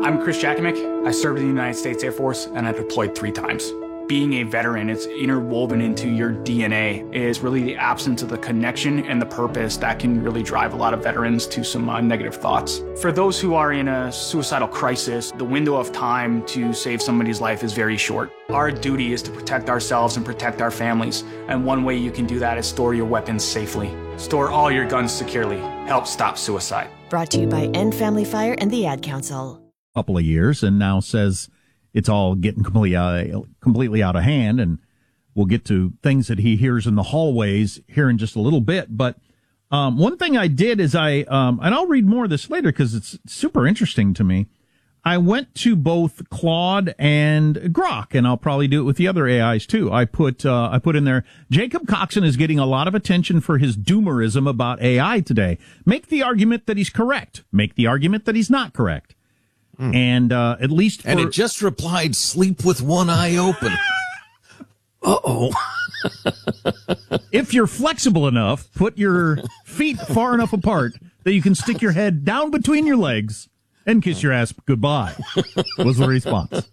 I'm Chris Jakimick. I served in the United States Air Force and I deployed 3 times. Being a veteran, it's interwoven into your DNA, is really the absence of the connection and the purpose that can really drive a lot of veterans to some negative thoughts. For those who are in a suicidal crisis, the window of time to save somebody's life is very short. Our duty is to protect ourselves and protect our families, and one way you can do that is store your weapons safely. Store all your guns securely. Help stop suicide. Brought to you by End Family Fire and the Ad Council. Couple of years, and now says it's all getting completely out of hand, and we'll get to things that he hears in the hallways here in just a little bit. But one thing I did is and I'll read more of this later because it's super interesting to me. I went to both Claude and Grok, and I'll probably do it with the other AIs too. I put in there, Jacob Coxon is getting a lot of attention for his doomerism about AI today. Make the argument that he's correct. Make the argument that he's not correct. And at least and it just replied, sleep with one eye open. Uh-oh. If you're flexible enough, put your feet far enough apart that you can stick your head down between your legs and kiss your ass goodbye, was the response.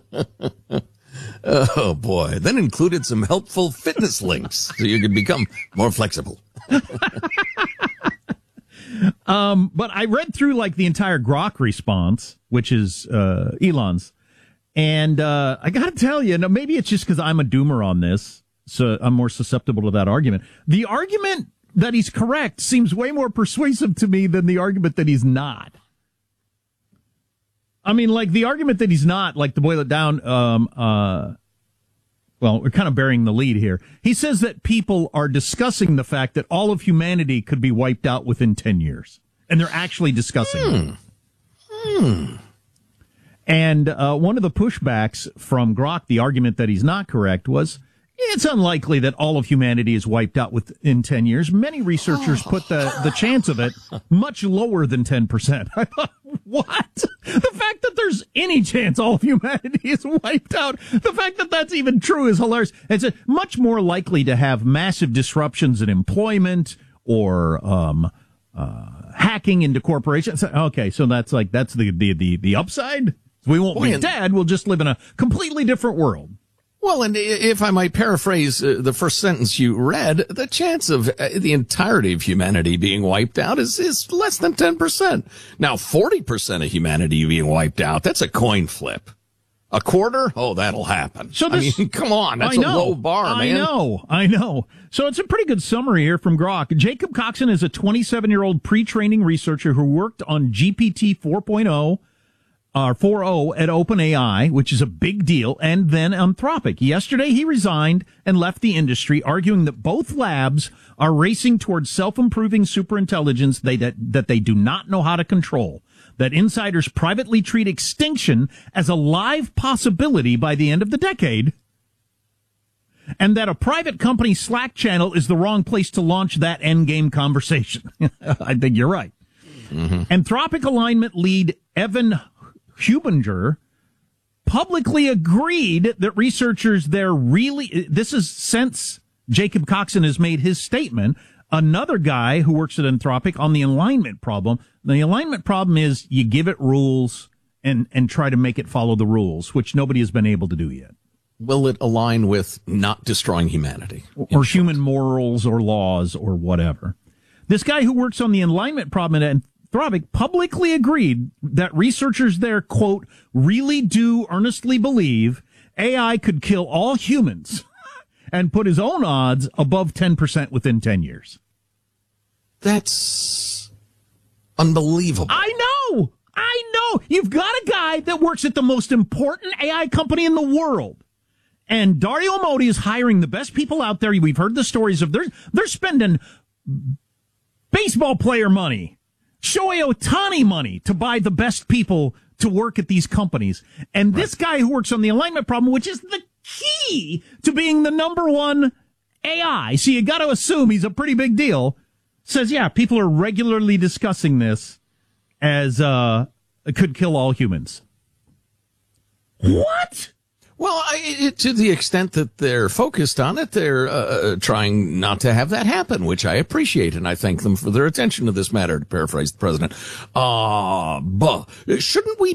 Oh, boy. Then included some helpful fitness links so you could become more flexible. But I read through like the entire Grok response, which is Elon's, and I got to tell you, now maybe it's just because I'm a doomer on this, so I'm more susceptible to that argument. The argument that he's correct seems way more persuasive to me than the argument that he's not. I mean, like the argument that he's not, like to boil it down, well, we're kind of burying the lead here. He says that people are discussing the fact that all of humanity could be wiped out within 10 years. And they're actually discussing it. And one of the pushbacks from Grok, the argument that he's not correct, was it's unlikely that all of humanity is wiped out within 10 years. Many researchers put the chance of it much lower than 10%. I thought, what? The fact that there's any chance all of humanity is wiped out, the fact that that's even true is hilarious. It's much more likely to have massive disruptions in employment or hacking into corporations. Okay, so that's the upside? We won't be dead. We'll just live in a completely different world. Well, and if I might paraphrase the first sentence you read, the chance of the entirety of humanity being wiped out is less than 10%. Now, 40% of humanity being wiped out, that's a coin flip. A quarter? Oh, that'll happen. So I mean, come on. That's a low bar, man. I know. So it's a pretty good summary here from Grok. Jacob Coxon is a 27-year-old pre-training researcher who worked on GPT 4.0 at OpenAI, which is a big deal, and then Anthropic. Yesterday, he resigned and left the industry, arguing that both labs are racing towards self-improving superintelligence that they do not know how to control, that insiders privately treat extinction as a live possibility by the end of the decade, and that a private company Slack channel is the wrong place to launch that endgame conversation. I think you're right. Mm-hmm. Anthropic alignment lead Evan Hubinger publicly agreed that researchers there this is since Jacob Coxon has made his statement. Another guy who works at Anthropic on the alignment problem. The alignment problem is you give it rules and try to make it follow the rules, which nobody has been able to do yet. Will it align with not destroying humanity? Or human morals or laws or whatever. This guy who works on the alignment problem at Anthropic publicly agreed that researchers there, quote, really do earnestly believe AI could kill all humans and put his own odds above 10% within 10 years. That's unbelievable. I know. You've got a guy that works at the most important AI company in the world. And Dario Amodei is hiring the best people out there. We've heard the stories of they're spending baseball player money, Shohei Ohtani money to buy the best people to work at these companies. And this guy who works on the alignment problem, which is the key to being the number one AI, so you got to assume he's a pretty big deal, says, yeah, people are regularly discussing this as it could kill all humans. What? Well, to the extent that they're focused on it, they're trying not to have that happen, which I appreciate, and I thank them for their attention to this matter, to paraphrase the president. But shouldn't we